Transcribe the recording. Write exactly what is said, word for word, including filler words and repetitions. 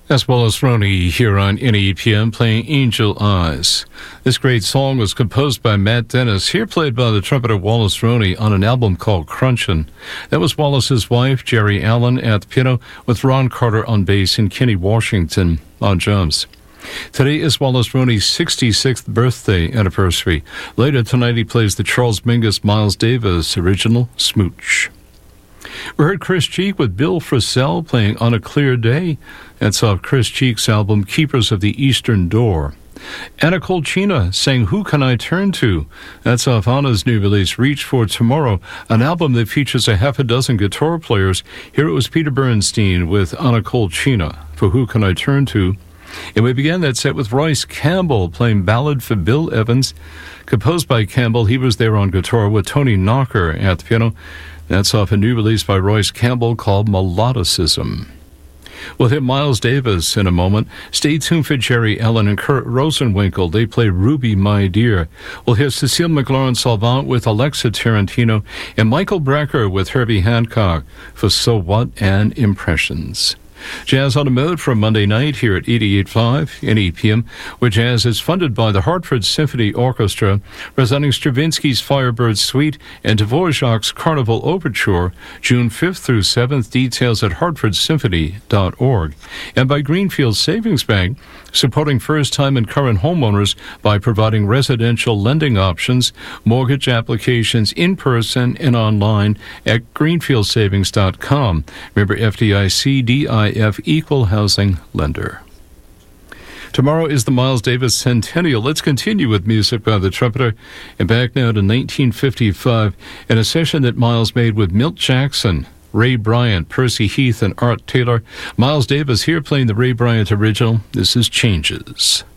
As well as Ronnie here on N E P M playing Angel Eyes. This great song was composed by Matt Dennis, here played by the trumpeter Wallace Roney on an album called Crunchin'. That was Wallace's wife, Jerry Allen, at the piano, with Ron Carter on bass and Kenny Washington on drums. Today is Wallace Roney's sixty-sixth birthday anniversary. Later tonight he plays the Charles Mingus Miles Davis original, Smooch. We heard Chris Cheek with Bill Frisell playing On a Clear Day. That's off Chris Cheek's album Keepers of the Eastern Door. Anna Colchina sang Who Can I Turn To? That's off Anna's new release Reach for Tomorrow, an album that features a half a dozen guitar players. Here it was Peter Bernstein with Anna Colchina for Who Can I Turn To? And we began that set with Royce Campbell playing Ballad for Bill Evans. Composed by Campbell, he was there on guitar with Tony Knocker at the piano. That's off a new release by Royce Campbell called Melodicism. We'll hit Miles Davis in a moment. Stay tuned for Jerry Allen and Kurt Rosenwinkel. They play Ruby, My Dear. We'll hear Cecile McLaurin-Salvant with Alexa Tarantino and Michael Brecker with Herbie Hancock for So What and Impressions. Jazz on the Mode for Monday night here at eighty-eight point five N E P M, where jazz is funded by the Hartford Symphony Orchestra, presenting Stravinsky's Firebird Suite and Dvorak's Carnival Overture, June fifth through seventh. Details at hartford symphony dot org. And by Greenfield Savings Bank, supporting first-time and current homeowners by providing residential lending options, mortgage applications in person and online at greenfield savings dot com. Remember, F D I C, D I F, equal housing lender. Tomorrow is the Miles Davis Centennial. Let's continue with music by the trumpeter. And back now to nineteen fifty-five, in a session that Miles made with Milt Jackson, Ray Bryant, Percy Heath, and Art Taylor. Miles Davis here playing the Ray Bryant original. This is Changes.